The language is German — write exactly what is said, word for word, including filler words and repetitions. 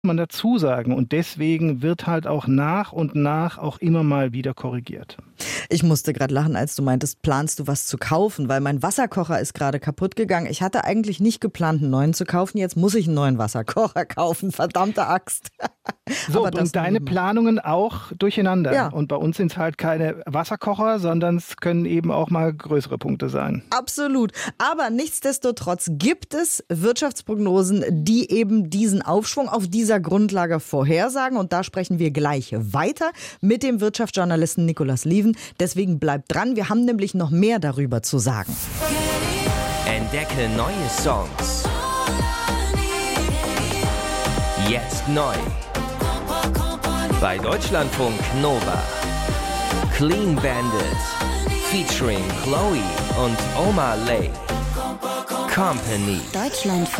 man dazu sagen. Und deswegen wird halt auch nach und nach auch immer mal wieder korrigiert. Ich musste gerade lachen, als du meintest, planst du was zu kaufen, weil mein Wasserkocher ist gerade kaputt gegangen. Ich hatte eigentlich nicht geplant, einen neuen zu kaufen. Jetzt muss ich einen neuen Wasserkocher kaufen. Verdammte Axt. So, bringt deine Planungen auch durcheinander. Ja. Und bei uns sind es halt keine Wasserkocher, sondern es können eben auch mal größere Punkte sein. Absolut. Aber nichtsdestotrotz gibt es Wirtschaftsprognosen, die eben diesen Aufschwung auf dieser Grundlage vorhersagen. Und da sprechen wir gleich weiter mit dem Wirtschaftsjournalisten Nicolas Lieven. Deswegen bleibt dran. Wir haben nämlich noch mehr darüber zu sagen. Entdecke neue Songs. Jetzt neu. Bei Deutschlandfunk Nova. Clean Bandit. Featuring Chloe und Omar Lay. Company. Deutschlandfunk